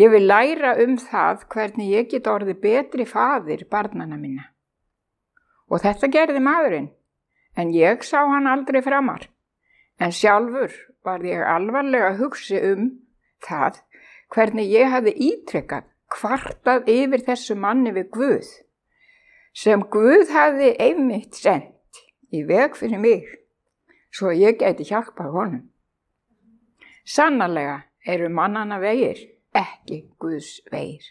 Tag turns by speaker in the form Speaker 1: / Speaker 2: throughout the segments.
Speaker 1: Ég vil læra það hvernig ég get orðið betri faðir barnanna minna. Og þetta gerði maðurinn, en ég sá hann aldrei framar. En sjálfur var ég alvarlega að hugsa það hvernig ég hafði ítrekkað kvartað yfir þessu manni við Guð, sem Guð hafði einmitt sent í veg fyrir mig, svo ég gæti hjálpað honum. Sannarlega eru mannanna vegir ekki Guðs vegir.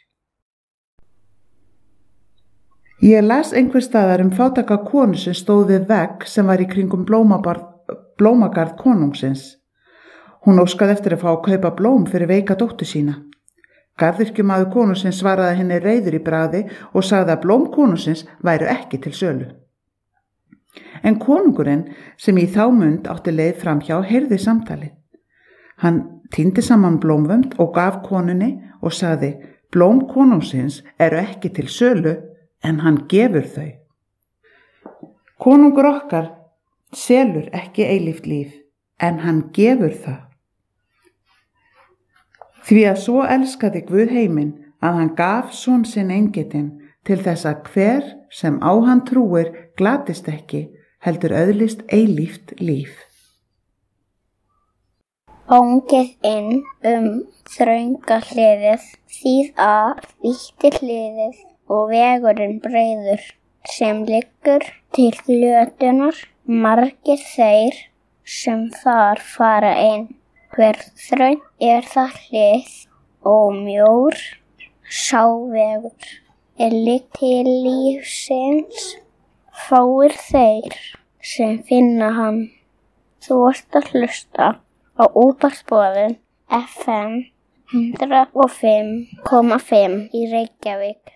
Speaker 2: Ég las einhvers staðar fátæka konu sem stóð við vegg sem var í kringum blómagarð konungsins. Hún óskaði eftir að fá að kaupa blóm fyrir veika dóttur sína. Garðyrkjumaður konungsins svaraði henni reiður í bragði og sagði að blóm konungsins væru ekki til sölu. En konungurinn, sem í þá mund átti leið framhjá, heyrði samtalið. Hann tíndi saman blómvönd og gaf konunni og sagði: blóm konungsins eru ekki til sölu, en hann gefur þau. Konungur okkar selur ekki eilíft líf, en hann gefur það. Því að svo elskaði Guð heiminn að hann gaf son sinn eingetinn til þess að hver sem á hann trúir glatist ekki, heldur öðlist eilíft líf.
Speaker 3: Óngið inn þrönga hliðið, þýð að vítti hliðið og vegurinn breiður sem liggur til glötunar, margir þeir sem þar fara inn. Hver þröng það hlið og mjór sá vegur ligg til lífsins, fáir þeir sem finna hann. Þú ert að hlusta á útvarpsboðun FM 105,5 í Reykjavík.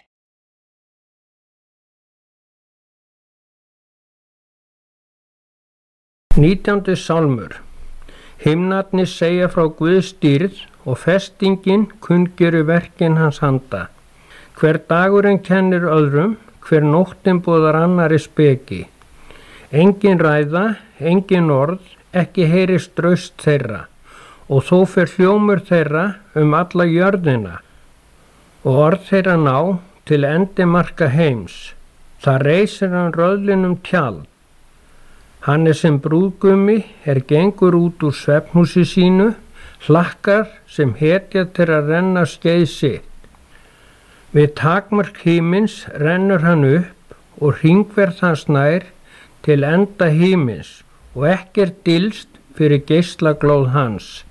Speaker 4: 19. sálmur. Himnarnir segja frá Guðs dýrð og festingin kunngerir verkin hans handa. Hver dagurinn kennir öðrum, hver nóttin boðar annari speki. Engin ræða, engin orð, ekki heyrist draust þeirra, og þó fer hljómur þeirra alla jörðina, og orð þeirra ná til endimarka heims. Það reisir hann röðlinum tjald. Hann sem brúðgumi gengur út úr svefnhúsi sínu, hlakkar sem hetja til að renna skeið sitt. Við takmark himins rennur hann upp og hringverð hans nær til enda himins og ekkert dylst fyrir geislaglóð hans.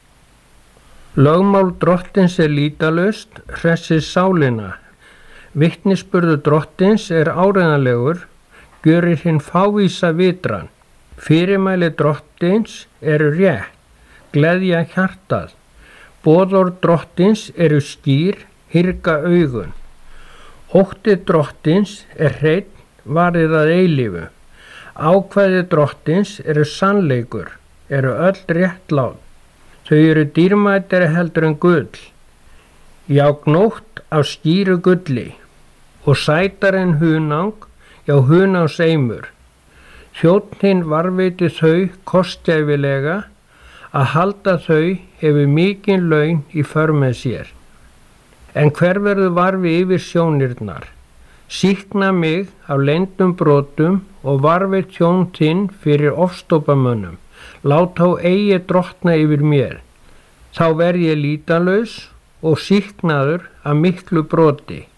Speaker 4: Lögmál drottins lýtalaust, hressir sálina. Vitnisburður drottins áreiðanlegur, gjörir hinn fávísa vitran. Fyrirmæli drottins rétt, gleðja hjartað. Boðorð drottins skýr, hyrga augun. Ótti drottins hreinn, varið að eilífu. Ákvæði drottins sannleikur, öll réttlát. Þau dýrmætari heldur en gull. Já, gnótt af skýru gulli og sætar en hunang, já hunangs eimur. Þjónninn varveiti þau kostgæfilega, að halda þau hefur mikinn laun í för með sér. En hver verður varfi yfir sjónirnar? Sýkna mig af leyndum brotum og varfi tjón þinn fyrir ofstópamönnum. Lát þá eigi drottna yfir mér. Þá verð ég lýtalaus og sýknaður af miklu broti.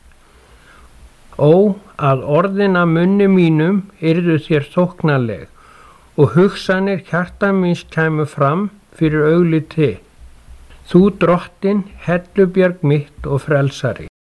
Speaker 4: Ó, að orðin af munni mínum yrðu þér þóknanleg og hugsanir hjarta míns kæmu fram fyrir augliti. Þú drottin, hellubjarg mitt og frelsari.